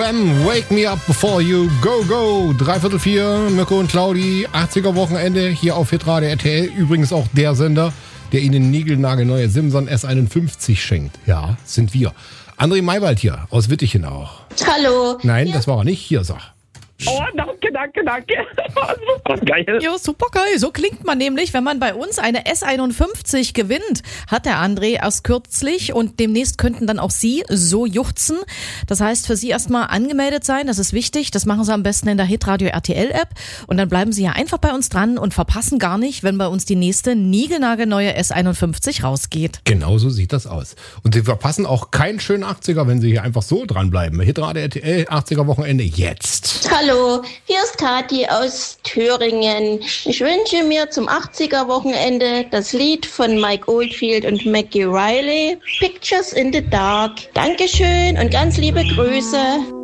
Wham! Wake me up before you go, go! 3/4, Mirko und Claudi, 80er Wochenende hier auf Hitradio RTL. Übrigens auch der Sender, der Ihnen niegelnagelneue Simson S51 schenkt. Ja, sind wir. André Maywald hier, aus Wittichen auch. Hallo. Nein, das war er nicht. Hier, sag. Oh, danke. Super geil. Ja, super geil. So klingt man nämlich, wenn man bei uns eine S51 gewinnt. Hat der André erst kürzlich und demnächst könnten dann auch Sie so juchzen. Das heißt, für Sie erstmal angemeldet sein, das ist wichtig. Das machen Sie am besten in der Hitradio RTL App und dann bleiben Sie ja einfach bei uns dran und verpassen gar nicht, wenn bei uns die nächste niegelnagelneue S51 rausgeht. Genau so sieht das aus. Und Sie verpassen auch keinen schönen 80er, wenn Sie hier einfach so dranbleiben. Hitradio RTL, 80er Wochenende jetzt. Hallo, hier ist Kathi aus Thüringen. Ich wünsche mir zum 80er Wochenende das Lied von Mike Oldfield und Maggie Riley, Pictures in the Dark. Dankeschön und ganz liebe Grüße.